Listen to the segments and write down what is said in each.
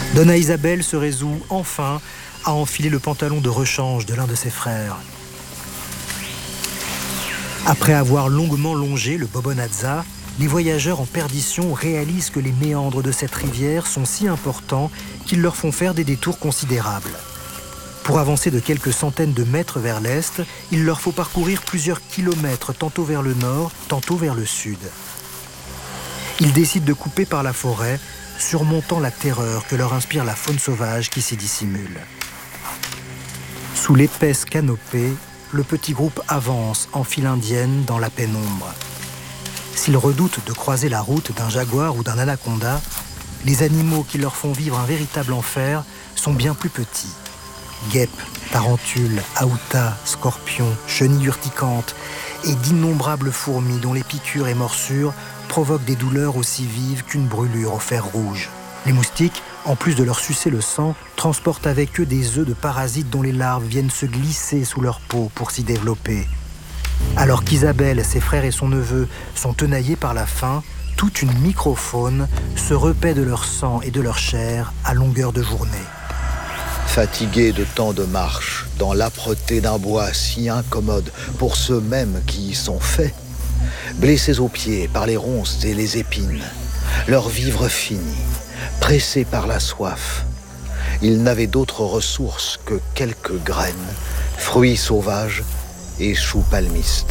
Donna Isabel se résout enfin à enfiler le pantalon de rechange de l'un de ses frères. Après avoir longuement longé le Bobonazza, les voyageurs en perdition réalisent que les méandres de cette rivière sont si importants qu'ils leur font faire des détours considérables. Pour avancer de quelques centaines de mètres vers l'est, il leur faut parcourir plusieurs kilomètres, tantôt vers le nord, tantôt vers le sud. Ils décident de couper par la forêt, surmontant la terreur que leur inspire la faune sauvage qui s'y dissimule. Sous l'épaisse canopée, le petit groupe avance en file indienne dans la pénombre. S'ils redoutent de croiser la route d'un jaguar ou d'un anaconda, les animaux qui leur font vivre un véritable enfer sont bien plus petits. Guêpes, tarentules, aoutas, scorpions, chenilles urticantes et d'innombrables fourmis dont les piqûres et morsures provoquent des douleurs aussi vives qu'une brûlure au fer rouge. Les moustiques, en plus de leur sucer le sang, transportent avec eux des œufs de parasites dont les larves viennent se glisser sous leur peau pour s'y développer. Alors qu'Isabelle, ses frères et son neveu sont tenaillés par la faim, toute une microfaune se repaît de leur sang et de leur chair à longueur de journée. Fatigués de tant de marches, dans l'âpreté d'un bois si incommode pour ceux mêmes qui y sont faits, blessés aux pieds par les ronces et les épines, leur vivre fini, pressés par la soif, ils n'avaient d'autres ressources que quelques graines, fruits sauvages et choux palmistes.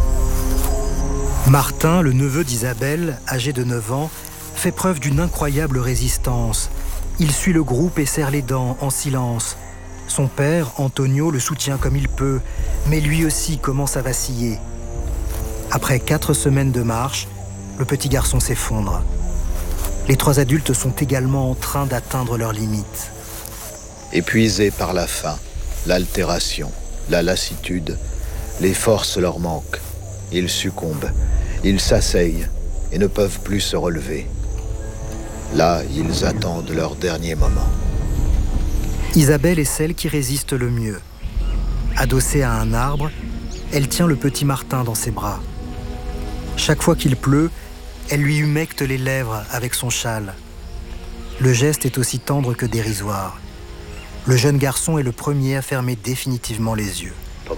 Martin, le neveu d'Isabelle, âgé de 9 ans, fait preuve d'une incroyable résistance. Il suit le groupe et serre les dents en silence. Son père, Antonio, le soutient comme il peut, mais lui aussi commence à vaciller. Après 4 semaines de marche, le petit garçon s'effondre. Les 3 adultes sont également en train d'atteindre leurs limites. Épuisés par la faim, l'altération, la lassitude, les forces leur manquent. Ils succombent, ils s'asseyent et ne peuvent plus se relever. Là, ils attendent leur dernier moment. Isabelle est celle qui résiste le mieux. Adossée à un arbre, elle tient le petit Martin dans ses bras. Chaque fois qu'il pleut, elle lui humecte les lèvres avec son châle. Le geste est aussi tendre que dérisoire. Le jeune garçon est le premier à fermer définitivement les yeux.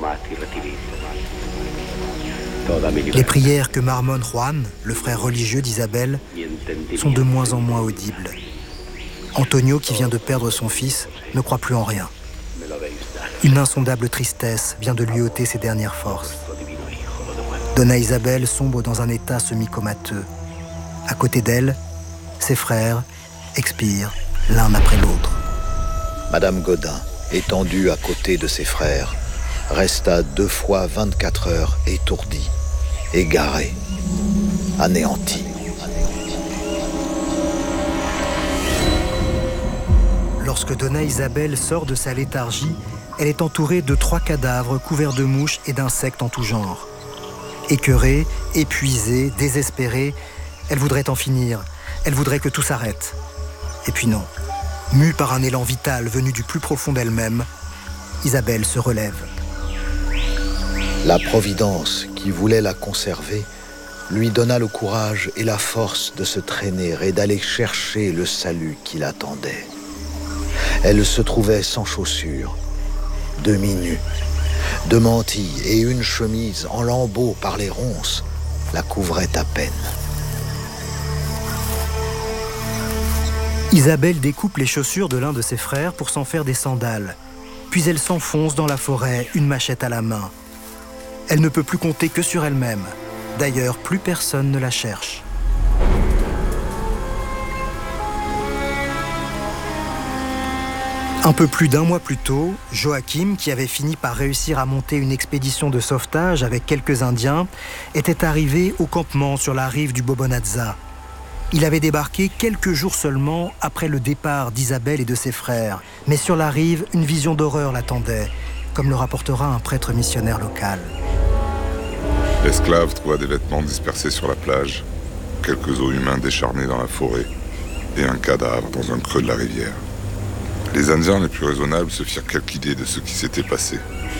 Les prières que marmonne Juan, le frère religieux d'Isabelle, sont de moins en moins audibles. Antonio, qui vient de perdre son fils, ne croit plus en rien. Une insondable tristesse vient de lui ôter ses dernières forces. Donna Isabelle sombre dans un état semi-comateux. À côté d'elle, ses frères expirent l'un après l'autre. Madame Godin, étendue à côté de ses frères, resta 2 fois 24 heures étourdie, égarée, anéantie. Lorsque Donna Isabelle sort de sa léthargie, elle est entourée de 3 cadavres couverts de mouches et d'insectes en tout genre. Écœurée, épuisée, désespérée, elle voudrait en finir. Elle voudrait que tout s'arrête. Et puis non. Mue par un élan vital venu du plus profond d'elle-même, Isabelle se relève. La Providence, qui voulait la conserver, lui donna le courage et la force de se traîner et d'aller chercher le salut qui l'attendait. Elle se trouvait sans chaussures, demi-nue, 2 mantilles et une chemise en lambeaux par les ronces la couvraient à peine. Isabelle découpe les chaussures de l'un de ses frères pour s'en faire des sandales. Puis elle s'enfonce dans la forêt, une machette à la main. Elle ne peut plus compter que sur elle-même. D'ailleurs, plus personne ne la cherche. Un peu plus d'1 mois plus tôt, Joachim, qui avait fini par réussir à monter une expédition de sauvetage avec quelques Indiens, était arrivé au campement sur la rive du Bobonazza. Il avait débarqué quelques jours seulement après le départ d'Isabelle et de ses frères. Mais sur la rive, une vision d'horreur l'attendait, comme le rapportera un prêtre missionnaire local. L'esclave trouva des vêtements dispersés sur la plage, quelques os humains décharnés dans la forêt et un cadavre dans un creux de la rivière. Les Indiens les plus raisonnables se firent quelque idée de ce qui s'était passé.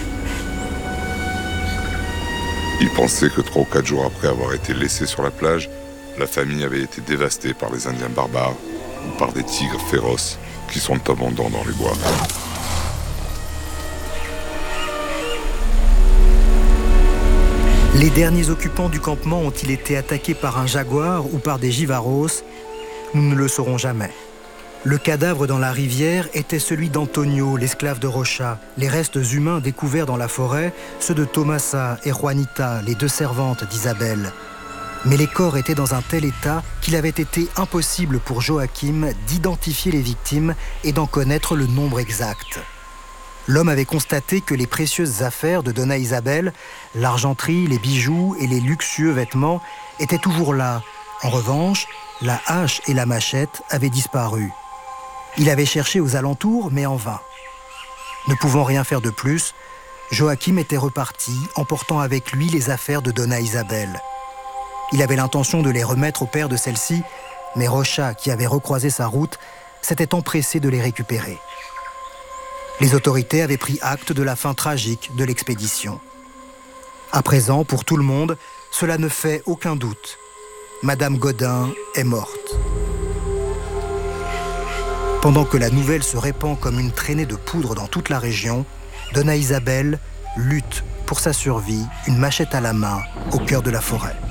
Ils pensaient que 3 ou 4 jours après avoir été laissés sur la plage, la famille avait été dévastée par les Indiens barbares ou par des tigres féroces qui sont abondants dans les bois. Les derniers occupants du campement ont-ils été attaqués par un jaguar ou par des jivaros? Nous ne le saurons jamais. Le cadavre dans la rivière était celui d'Antonio, l'esclave de Rocha. Les restes humains découverts dans la forêt, ceux de Tomasa et Juanita, les deux servantes d'Isabelle. Mais les corps étaient dans un tel état qu'il avait été impossible pour Joachim d'identifier les victimes et d'en connaître le nombre exact. L'homme avait constaté que les précieuses affaires de Donna Isabel, l'argenterie, les bijoux et les luxueux vêtements, étaient toujours là. En revanche, la hache et la machette avaient disparu. Il avait cherché aux alentours, mais en vain. Ne pouvant rien faire de plus, Joachim était reparti, emportant avec lui les affaires de Donna Isabel. Il avait l'intention de les remettre au père de celle-ci, mais Rocha, qui avait recroisé sa route, s'était empressé de les récupérer. Les autorités avaient pris acte de la fin tragique de l'expédition. À présent, pour tout le monde, cela ne fait aucun doute. Madame Godin est morte. Pendant que la nouvelle se répand comme une traînée de poudre dans toute la région, Donna Isabel lutte pour sa survie, une machette à la main, au cœur de la forêt.